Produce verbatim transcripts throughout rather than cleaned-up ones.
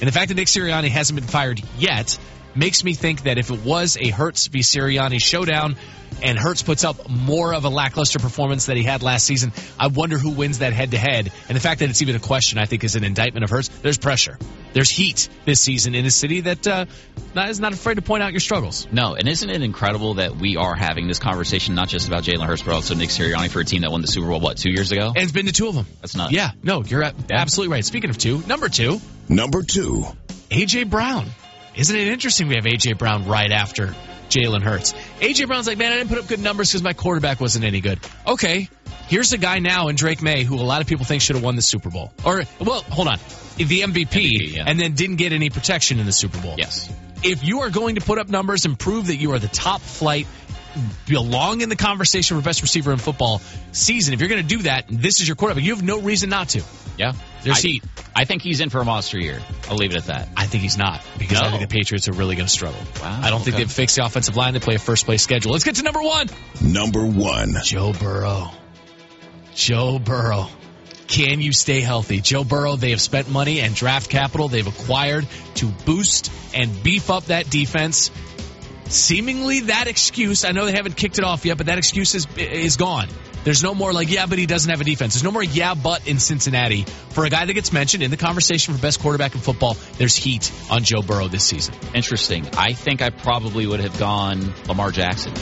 And the fact that Nick Sirianni hasn't been fired yet makes me think that if it was a Hurts v. Sirianni showdown and Hurts puts up more of a lackluster performance that he had last season, I wonder who wins that head-to-head. And the fact that it's even a question, I think, is an indictment of Hurts. There's pressure. There's heat this season in a city that uh, is not afraid to point out your struggles. No, and isn't it incredible that we are having this conversation not just about Jalen Hurts, but also Nick Sirianni for a team that won the Super Bowl, what, two years ago? And it's been to two of them. That's nuts. Yeah, no, you're a- Yeah. absolutely right. Speaking of two, number two. Number two. A J. Brown. Isn't it interesting we have A J. Brown right after Jalen Hurts? A J. Brown's like, man, I didn't put up good numbers because my quarterback wasn't any good. Okay, here's a guy now in Drake May who a lot of people think should have won the Super Bowl. Or, well, hold on, the M V P, M V P yeah. and then didn't get any protection in the Super Bowl. Yes. If you are going to put up numbers and prove that you are the top flight, belong in the conversation for best receiver in football season, if you're going to do that, this is your quarterback. You have no reason not to. Yeah. There's I, heat. I think he's in for a monster year. I'll leave it at that. I think he's not, because No. I think the Patriots are really going to struggle. Wow, I don't think okay. they've fixed the offensive line. They play a first-place schedule. Let's get to number one. Number one. Joe Burrow. Joe Burrow. Can you stay healthy? Joe Burrow, they have spent money and draft capital they've acquired to boost and beef up that defense. Seemingly that excuse, I know they haven't kicked it off yet, but that excuse is is gone. There's no more like, yeah, but he doesn't have a defense. There's no more yeah, but in Cincinnati. For a guy that gets mentioned in the conversation for best quarterback in football, there's heat on Joe Burrow this season. Interesting. I think I probably would have gone Lamar Jackson.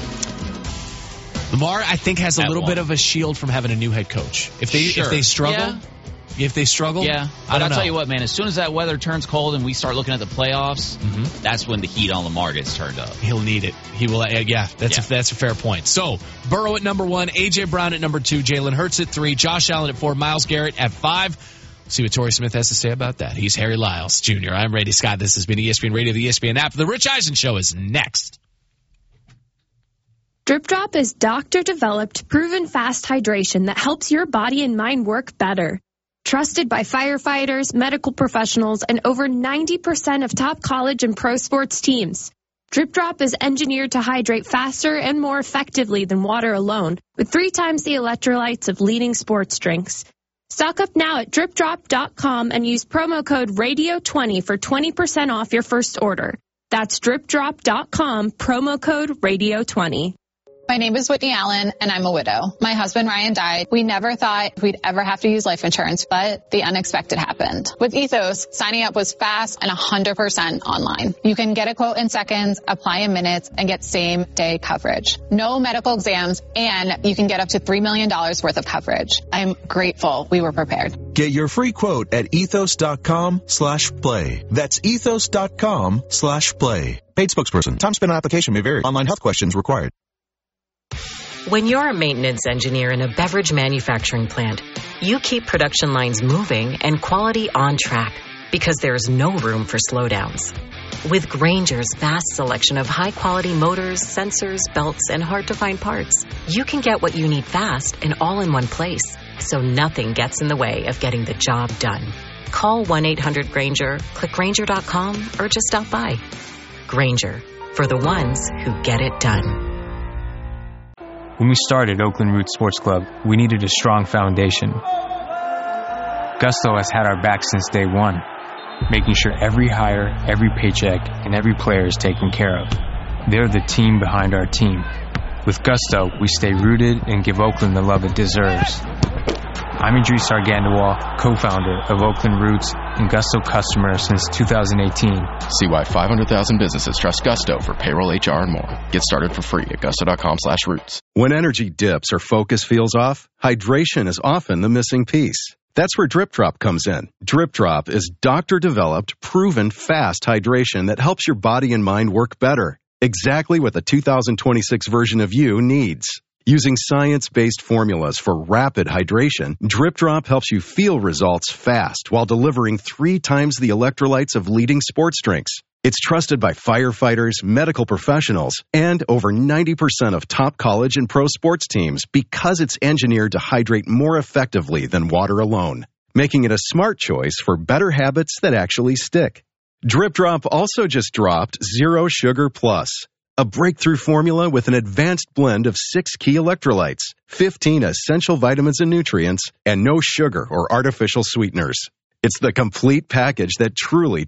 Lamar, I think, has a At little one. bit of a shield from having a new head coach. If they Sure. if they struggle, Yeah. if they struggle, Yeah, I but don't I'll know. tell you what, man. As soon as that weather turns cold and we start looking at the playoffs, Mhm. that's when the heat on Lamar gets turned up. He'll need it. He will. Uh, yeah, that's Yeah. A, that's a fair point. So Burrow at number one, A J. Brown at number two, Jalen Hurts at three, Josh Allen at four, Myles Garrett at five. See what Torrey Smith has to say about that. He's Harry Lyles Junior I'm Brady Scott. This has been E S P N Radio, the E S P N app. The Rich Eisen Show is next. Drip Drop is doctor-developed, proven fast hydration that helps your body and mind work better. Trusted by firefighters, medical professionals, and over ninety percent of top college and pro sports teams. Drip Drop is engineered to hydrate faster and more effectively than water alone, with three times the electrolytes of leading sports drinks. Stock up now at drip drop dot com and use promo code radio twenty for twenty percent off your first order. That's drip drop dot com, promo code radio twenty. My name is Whitney Allen, and I'm a widow. My husband, Ryan, died. We never thought we'd ever have to use life insurance, but the unexpected happened. With Ethos, signing up was fast and one hundred percent online. You can get a quote in seconds, apply in minutes, and get same-day coverage. No medical exams, and you can get up to three million dollars worth of coverage. I'm grateful we were prepared. Get your free quote at ethos.com slash play. That's ethos.com slash play. Paid spokesperson. Time spent on application may vary. Online health questions required. When you're a maintenance engineer in a beverage manufacturing plant, you keep production lines moving and quality on track because there's no room for slowdowns. With Grainger's vast selection of high-quality motors, sensors, belts, and hard-to-find parts, you can get what you need fast and all in one place, so nothing gets in the way of getting the job done. Call one eight hundred Grainger, click Grainger dot com, or just stop by. Grainger, for the ones who get it done. When we started Oakland Roots Sports Club, we needed a strong foundation. Gusto has had our back since day one, making sure every hire, every paycheck, and every player is taken care of. They're the team behind our team. With Gusto, we stay rooted and give Oakland the love it deserves. I'm Idris Argandawal, co-founder of Oakland Roots and Gusto customer since two thousand eighteen. See why five hundred thousand businesses trust Gusto for payroll, H R, and more. Get started for free at gusto.com slash roots. When energy dips or focus feels off, hydration is often the missing piece. That's where Drip Drop comes in. Drip Drop is doctor-developed, proven fast hydration that helps your body and mind work better. Exactly what the two thousand twenty-six version of you needs. Using science-based formulas for rapid hydration, Drip Drop helps you feel results fast while delivering three times the electrolytes of leading sports drinks. It's trusted by firefighters, medical professionals, and over ninety percent of top college and pro sports teams because it's engineered to hydrate more effectively than water alone, making it a smart choice for better habits that actually stick. Drip Drop also just dropped Zero Sugar Plus, a breakthrough formula with an advanced blend of six key electrolytes, fifteen essential vitamins and nutrients, and no sugar or artificial sweeteners. It's the complete package that truly